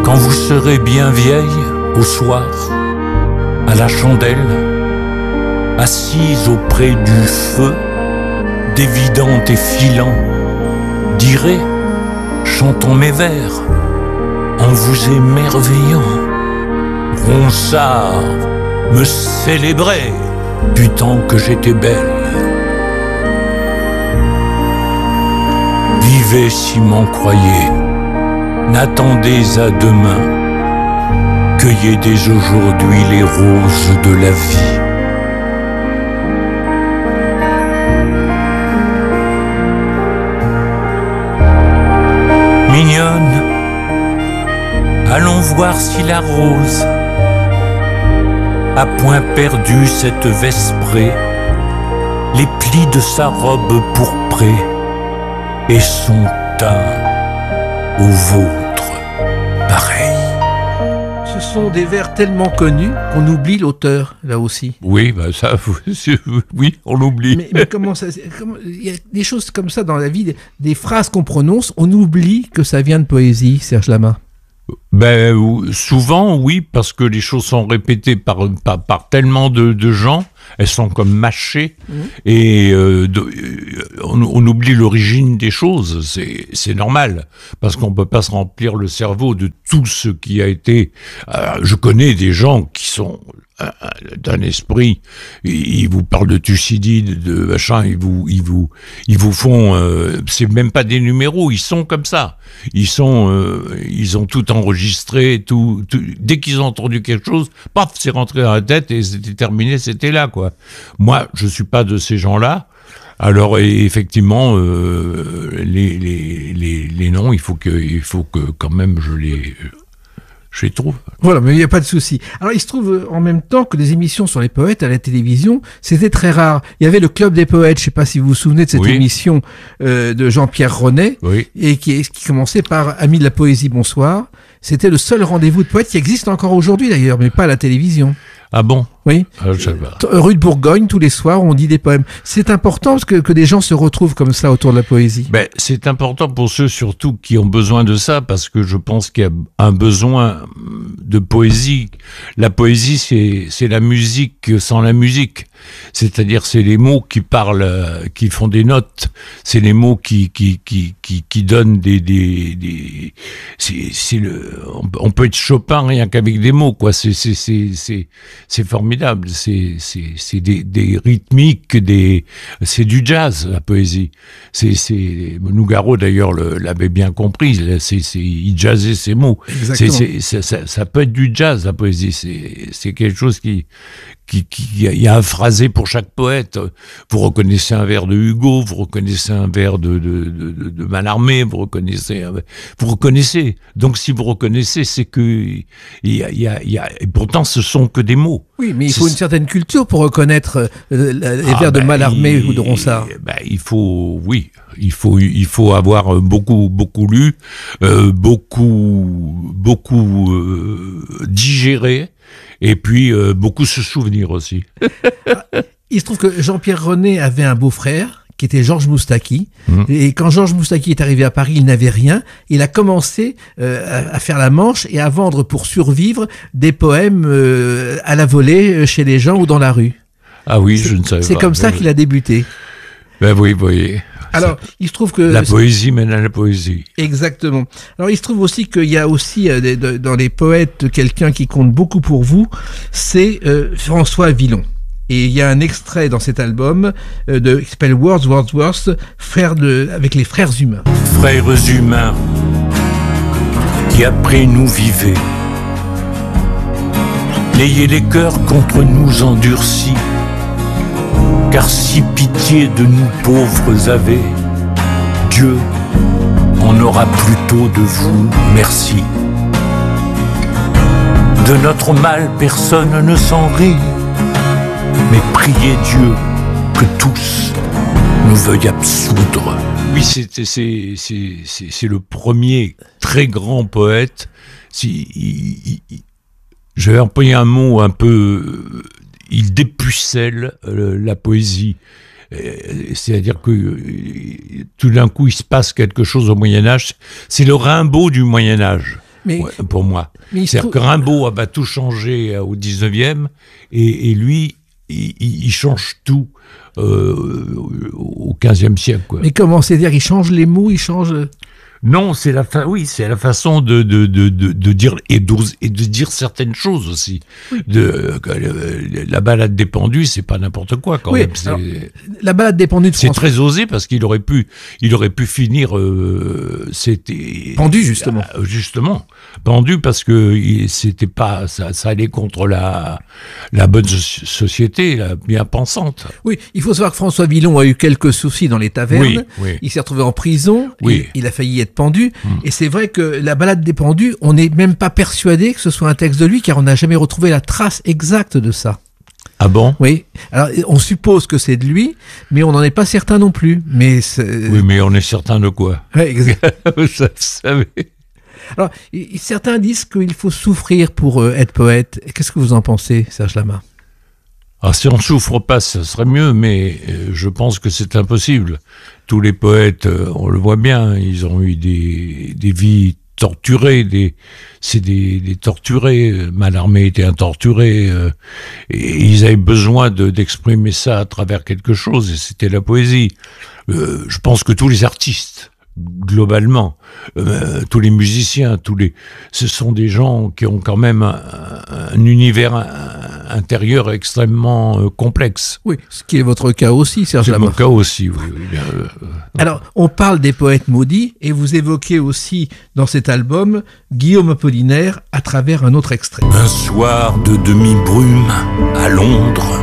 Quand vous serez bien vieille, au soir, à la chandelle, assise auprès du feu, dévidant et filant, direz, chantons mes vers, en vous émerveillant. Ronsard me célébrait du temps que j'étais belle. Vivez si m'en croyez, n'attendez à demain, cueillez dès aujourd'hui les roses de la vie. Mignonne, allons voir si la rose a point perdu cette vesprée, les plis de sa robe pourprée et son teint au vôtre pareil. Ce sont des vers tellement connus qu'on oublie l'auteur, là aussi. Oui, bah ça, oui, on l'oublie. Mais comment ça... Il y a des choses comme ça dans la vie, des phrases qu'on prononce, on oublie que ça vient de poésie, Serge Lama. Ben, souvent, oui, parce que les choses sont répétées par tellement de gens, elles sont comme mâchées, et on oublie l'origine des choses, c'est normal, parce qu'on peut pas se remplir le cerveau de tout ce qui a été... je connais des gens qui sont d'un esprit, ils vous parlent de Thucydide, de machin, ils vous font... c'est même pas des numéros, ils sont comme ça. Ils ont tout enregistré, tout, dès qu'ils ont entendu quelque chose, paf, c'est rentré dans la tête et c'était terminé, c'était là, quoi. Moi, je suis pas de ces gens-là. Alors, effectivement, les noms, il faut que quand même je les trouve. Voilà, mais il n'y a pas de souci. Alors, il se trouve en même temps que des émissions sur les poètes à la télévision, c'était très rare. Il y avait le Club des poètes, je ne sais pas si vous vous souvenez de cette émission de Jean-Pierre Ronet, et qui commençait par « Amis de la poésie, bonsoir ». C'était le seul rendez-vous de poètes qui existe encore aujourd'hui d'ailleurs, mais pas à la télévision. Ah bon? Oui. Rue de Bourgogne, tous les soirs, on dit des poèmes. C'est important que des gens se retrouvent comme ça autour de la poésie. Ben, c'est important pour ceux surtout qui ont besoin de ça, parce que je pense qu'il y a un besoin de poésie. La poésie, c'est la musique sans la musique. C'est-à-dire, c'est les mots qui parlent, qui font des notes. C'est les mots qui donnent on peut être Chopin rien qu'avec des mots, quoi. C'est formidable. C'est des rythmiques, c'est du jazz, la poésie. Nougaro d'ailleurs l'avait bien compris. Il jazzait ses mots. Ça peut être du jazz, la poésie. C'est quelque chose il y a un phrasé pour chaque poète. Vous reconnaissez un vers de Hugo, vous reconnaissez un vers de Mallarmé, vous reconnaissez. Donc si vous reconnaissez, c'est que et pourtant ce sont que des mots. Oui, mais il faut une certaine culture pour reconnaître les vers de Mallarmé ou de Ronsard. Il faut avoir beaucoup lu, beaucoup digéré. Et puis, beaucoup se souvenir aussi. Il se trouve que Jean-Pierre Ronet avait un beau-frère qui était Georges Moustaki. Et quand Georges Moustaki est arrivé à Paris, il n'avait rien. Il a commencé à faire la manche et à vendre pour survivre des poèmes à la volée chez les gens ou dans la rue. Ah oui, je ne savais pas. C'est comme ça qu'il a débuté. Ben oui, vous voyez. Alors, il se trouve que... La poésie mène à la poésie. Exactement. Alors, il se trouve aussi qu'il y a aussi dans les poètes quelqu'un qui compte beaucoup pour vous, c'est François Villon. Et il y a un extrait dans cet album qui s'appelle Wordsworth, avec les frères humains. Frères humains, qui après nous vivez, n'ayez les cœurs contre nous endurcis, car si pitié de nous pauvres avez, Dieu en aura plutôt de vous merci. De notre mal personne ne s'en rit, mais priez Dieu que tous nous veuillent absoudre. Oui, c'est le premier très grand poète. Je vais employer un mot un peu... Il dépucelle la poésie. C'est-à-dire que tout d'un coup, il se passe quelque chose au Moyen-Âge. C'est le Rimbaud du Moyen-Âge. pour moi. C'est-à-dire que Rimbaud va tout changer au 19e, et lui, il change tout au 15e siècle. Quoi. Mais comment c'est-à-dire, il change les mots, il change... Non, c'est la façon de dire et de dire certaines choses aussi. Oui. La balade des pendus, c'est pas n'importe quoi quand même. Alors, la balade des pendus de c'est très osé parce qu'il aurait pu finir c'était pendu justement. Justement pendu parce que c'était pas ça allait contre la bonne société, la bien pensante. Oui, il faut savoir que François Villon a eu quelques soucis dans les tavernes. Oui. Il s'est retrouvé en prison. Oui. Il a failli être pendu. Et c'est vrai que la balade des pendus, on n'est même pas persuadé que ce soit un texte de lui, car on n'a jamais retrouvé la trace exacte de ça. Ah bon? Oui. Alors, on suppose que c'est de lui, mais on n'en est pas certain non plus. Oui, mais on est certain de quoi? Oui, exactement. Vous savez. Alors, certains disent qu'il faut souffrir pour être poète. Qu'est-ce que vous en pensez, Serge Lama? Ah, si on ne souffre pas, ça serait mieux, mais je pense que c'est impossible. Tous les poètes, on le voit bien, ils ont eu des vies torturées, c'est des torturés. Mallarmé était un torturé, et ils avaient besoin d'exprimer ça à travers quelque chose, et c'était la poésie. Je pense que tous les artistes, globalement, tous les musiciens, ce sont des gens qui ont quand même un univers intérieur extrêmement complexe. Oui, ce qui est votre cas aussi, Serge Lama. C'est mon cas aussi, oui. Bien, Alors, on parle des poètes maudits, et vous évoquez aussi dans cet album Guillaume Apollinaire à travers un autre extrait. Un soir de demi-brume à Londres,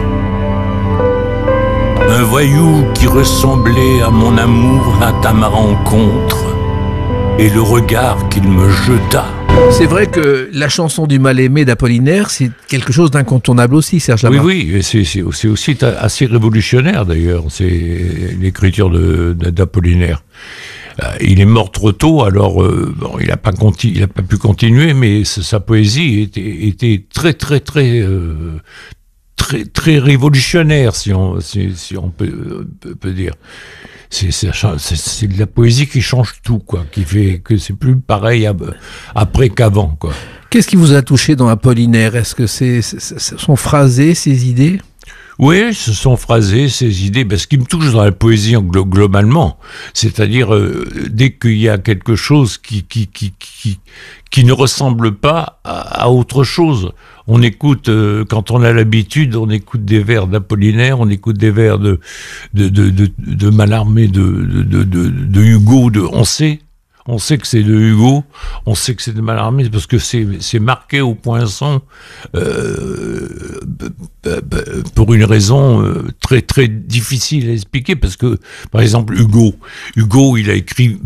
un voyou qui ressemblait à mon amour vint à ma rencontre, et le regard qu'il me jeta. C'est vrai que la chanson du mal-aimé d'Apollinaire, c'est quelque chose d'incontournable aussi, Serge Lama. Oui, c'est aussi assez révolutionnaire d'ailleurs, c'est l'écriture d'Apollinaire. Il est mort trop tôt, alors il n'a pas pu continuer, mais sa poésie était très très très très révolutionnaire, si on peut dire. C'est de la poésie qui change tout, quoi, qui fait que c'est plus pareil après qu'avant, quoi. Qu'est-ce qui vous a touché dans Apollinaire? Est-ce que ce sont phrasés, ces idées? Oui, ce sont phrasés, ces idées. Ce qui me touche dans la poésie globalement, c'est-à-dire dès qu'il y a quelque chose qui ne ressemble pas à autre chose. On écoute, quand on a l'habitude, on écoute des vers d'Apollinaire, on écoute des vers de Mallarmé, de Hugo, on sait que c'est de Hugo, on sait que c'est de Mallarmé, parce que c'est marqué au poinçon pour une raison très très difficile à expliquer, parce que, par exemple, Hugo, il a écrit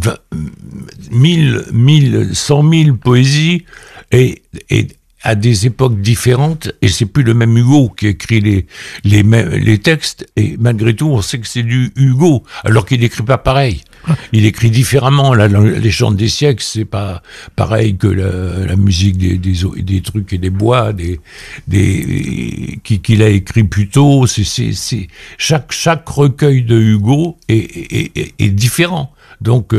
100 000 poésies, et à des époques différentes, et c'est plus le même Hugo qui écrit les textes, et malgré tout, on sait que c'est du Hugo, alors qu'il n'écrit pas pareil. Il écrit différemment. La légende des siècles, c'est pas pareil que la musique des trucs et des bois, qu'il a écrit plus tôt. Chaque recueil de Hugo est différent. Donc,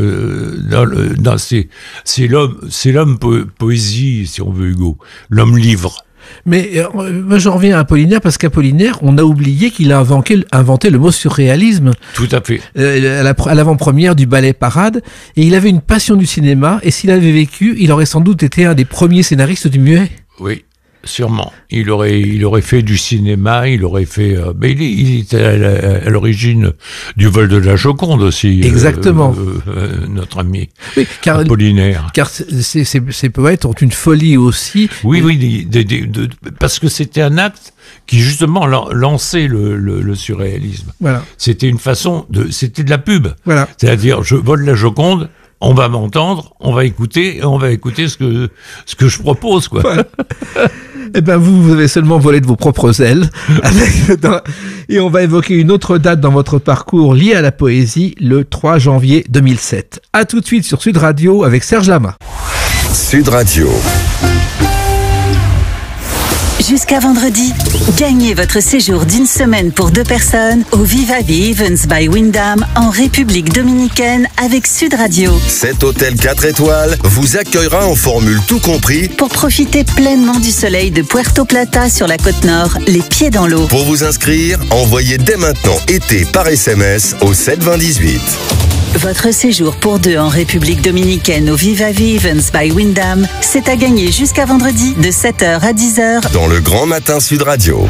c'est l'homme poésie, si on veut, Hugo. L'homme livre. Mais moi, j'en reviens à Apollinaire, parce qu'Apollinaire, on a oublié qu'il a inventé le mot surréalisme. Tout à fait. À l'avant-première du ballet Parade. Et il avait une passion du cinéma. Et s'il avait vécu, il aurait sans doute été un des premiers scénaristes du muet. Oui. Sûrement. Il aurait fait du cinéma, il aurait fait... mais il était à l'origine du vol de la Joconde aussi. Exactement. Notre ami car Apollinaire. Car ces poètes ont une folie aussi. Oui, parce que c'était un acte qui justement lançait le surréalisme. Voilà. C'était une façon c'était de la pub. Voilà. C'est-à-dire, je vole la Joconde, on va m'entendre, on va écouter ce que je propose, quoi. Voilà. Eh ben vous avez seulement volé de vos propres ailes. Et on va évoquer une autre date dans votre parcours liée à la poésie, le 3 janvier 2007. À tout de suite sur Sud Radio avec Serge Lama. Sud Radio. jusqu'à vendredi. Gagnez votre séjour d'une semaine pour 2 personnes au Vivavi Events by Wyndham en République dominicaine avec Sud Radio. Cet hôtel 4 étoiles vous accueillera en formule tout compris pour profiter pleinement du soleil de Puerto Plata sur la côte nord, les pieds dans l'eau. Pour vous inscrire, envoyez dès maintenant été par SMS au 72018. Votre séjour pour 2 en République dominicaine au Vivavi Events by Wyndham, c'est à gagner jusqu'à vendredi de 7h à 10h dans le Grand Matin Sud Radio.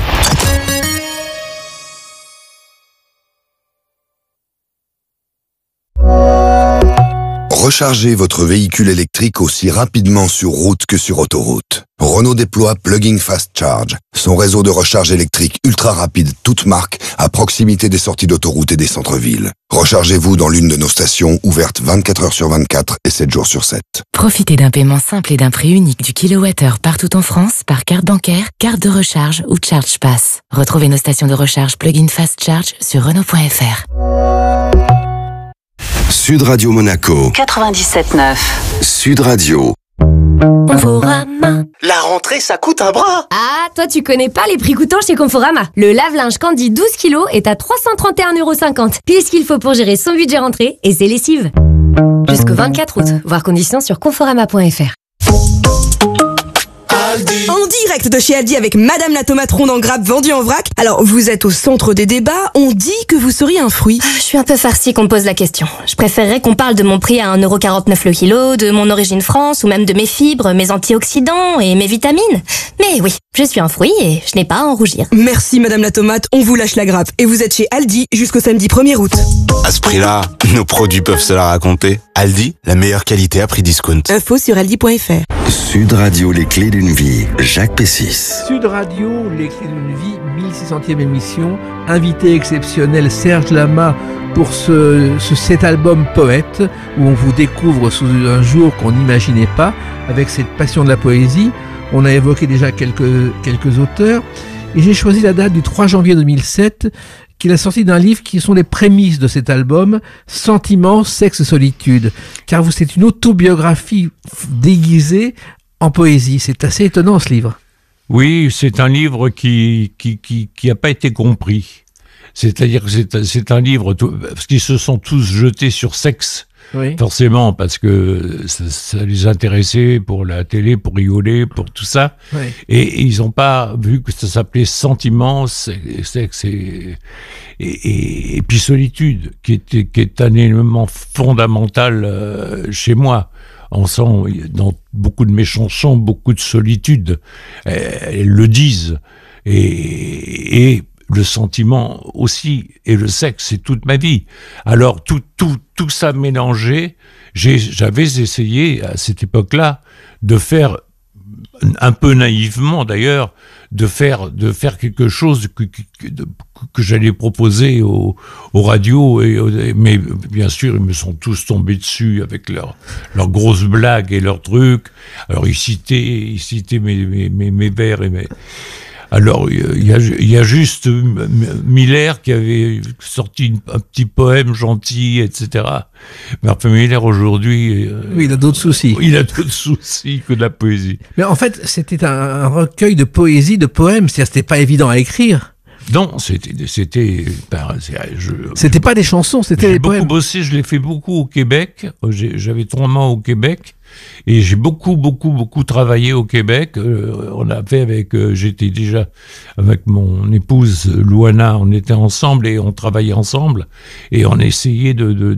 Rechargez votre véhicule électrique aussi rapidement sur route que sur autoroute. Renault déploie Plug-in Fast Charge, son réseau de recharge électrique ultra rapide toute marque à proximité des sorties d'autoroute et des centres-villes. Rechargez-vous dans l'une de nos stations ouvertes 24 heures sur 24 et 7 jours sur 7. Profitez d'un paiement simple et d'un prix unique du kilowattheure partout en France par carte bancaire, carte de recharge ou Charge Pass. Retrouvez nos stations de recharge Plug-in Fast Charge sur Renault.fr. Sud Radio Monaco 97.9. Sud Radio. Conforama. La rentrée, ça coûte un bras. Ah, toi tu connais pas les prix coûtants chez Conforama. Le lave-linge Candy 12 kg est à 331,50€. Pile ce qu'il faut pour gérer son budget rentrée et ses lessives. Jusqu'au 24 août. Voir conditions sur conforama.fr. En direct de chez Aldi avec Madame la tomate ronde en grappe vendue en vrac. Alors, vous êtes au centre des débats, on dit que vous seriez un fruit. Je suis un peu farcie qu'on me pose la question. Je préférerais qu'on parle de mon prix à 1,49€ le kilo, de mon origine France, ou même de mes fibres, mes antioxydants et mes vitamines. Mais oui, je suis un fruit et je n'ai pas à en rougir. Merci Madame la tomate, on vous lâche la grappe. Et vous êtes chez Aldi jusqu'au samedi 1er août. À ce prix-là, nos produits peuvent se la raconter. Aldi, la meilleure qualité à prix discount. Info sur aldi.fr. Sud Radio, les clés d'une vie. Jacques Pessis. Sud Radio, les clés d'une vie, 1600e émission. Invité exceptionnel Serge Lama pour cet album Poète, où on vous découvre sous un jour qu'on n'imaginait pas, avec cette passion de la poésie. On a évoqué déjà quelques auteurs. Et j'ai choisi la date du 3 janvier 2007, qui est la sortie d'un livre qui sont les prémices de cet album, Sentiments, Sexe, Solitude. Car c'est une autobiographie déguisée en poésie. C'est assez étonnant ce livre. Oui, c'est un livre qui a pas été compris. C'est-à-dire que c'est un livre, parce qu'ils se sont tous jetés sur sexe. Oui. Forcément, parce que ça les intéressait pour la télé, pour rigoler, pour tout ça. Oui. Et ils n'ont pas vu que ça s'appelait Sentiments, Sexe et puis Solitude, qui est un élément fondamental chez moi. On sent dans beaucoup de mes chansons, beaucoup de solitude. Elles le disent. Et le sentiment aussi, et le sexe, c'est toute ma vie. Alors, tout ça mélangé, j'avais essayé, à cette époque-là, de faire, un peu naïvement d'ailleurs, de faire quelque chose que j'allais proposer aux radios, mais bien sûr, ils me sont tous tombés dessus avec leurs grosses blagues et leurs trucs. Alors, ils citaient mes vers et mes... Alors, il y a juste Miller qui avait sorti un petit poème gentil, etc. Mais enfin, Miller, aujourd'hui... oui, il a d'autres soucis. Il a d'autres soucis que de la poésie. Mais en fait, c'était un recueil de poésie, de poèmes. C'est-à-dire, c'était pas évident à écrire. Non, c'était pas des chansons, c'était des poèmes. J'ai beaucoup bossé, je l'ai fait beaucoup au Québec. J'avais 3 mois au Québec. Et j'ai beaucoup travaillé au Québec. On a fait j'étais déjà avec mon épouse Louana, on était ensemble et on travaillait ensemble. Et on essayait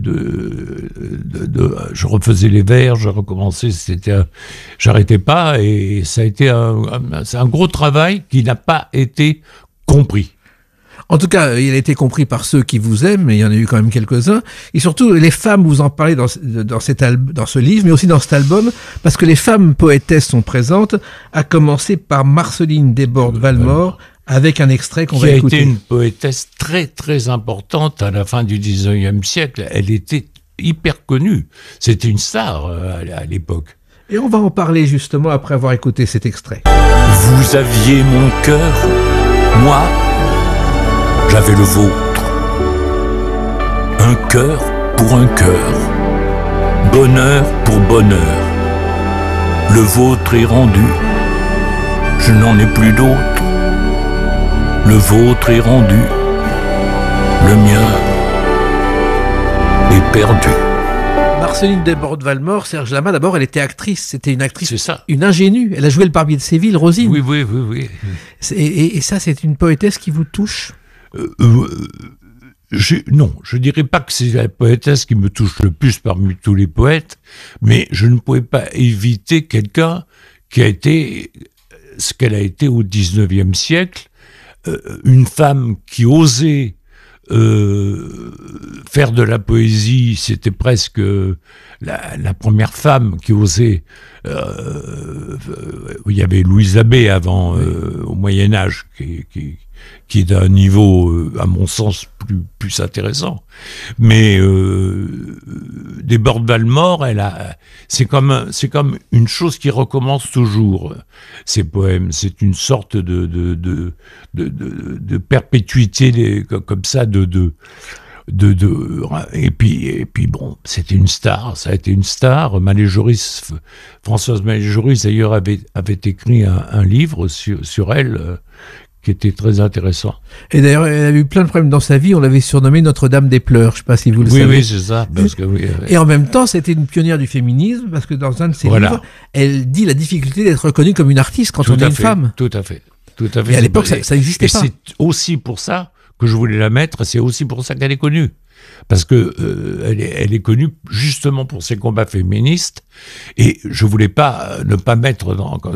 je refaisais les vers, je recommençais, j'arrêtais pas. Et ça a été c'est un gros travail qui n'a pas été compris. En tout cas, il a été compris par ceux qui vous aiment, mais il y en a eu quand même quelques-uns. Et surtout, les femmes, vous en parlez dans ce livre, mais aussi dans cet album, parce que les femmes poétesses sont présentes, à commencer par Marceline Desbordes-Valmore, avec un extrait qu'on va écouter. Qui a été une poétesse très, très importante à la fin du 19e siècle. Elle était hyper connue. C'était une star à l'époque. Et on va en parler justement après avoir écouté cet extrait. Vous aviez mon cœur, moi... j'avais le vôtre, un cœur pour un cœur, bonheur pour bonheur. Le vôtre est rendu, je n'en ai plus d'autre. Le vôtre est rendu, le mien est perdu. Marceline Desbordes-Valmore, Serge Lama, d'abord, elle était actrice. C'était une actrice, c'est ça, une ingénue. Elle a joué le Barbier de Séville, Rosine. Oui. Et ça, c'est une poétesse qui vous touche ? Non, je dirais pas que c'est la poétesse qui me touche le plus parmi tous les poètes, mais je ne pouvais pas éviter quelqu'un qui a été ce qu'elle a été au XIXe siècle, une femme qui osait faire de la poésie. C'était presque la première femme qui osait. Il y avait Louise Abbé avant, au Moyen-Âge, qui est d'un niveau, à mon sens, plus intéressant. Mais Desbordes-Valmore, c'est comme une chose qui recommence toujours. Ces poèmes, c'est une sorte de perpétuité, comme ça, et puis bon, c'était une star, ça a été une star. Françoise Malé-Joris d'ailleurs avait écrit un livre sur elle, qui était très intéressant. Et d'ailleurs, elle a eu plein de problèmes dans sa vie. On l'avait surnommée Notre-Dame des pleurs. Je ne sais pas si vous le savez. Oui, c'est ça. Et en même temps, c'était une pionnière du féminisme, parce que dans un de ses livres, elle dit la difficulté d'être reconnue comme une artiste quand on est une femme. Tout à fait. Et à l'époque, ça n'existait pas. Et c'est aussi pour ça que je voulais la mettre. C'est aussi pour ça qu'elle est connue. Parce que elle est connue justement pour ses combats féministes. Et je voulais pas ne pas mettre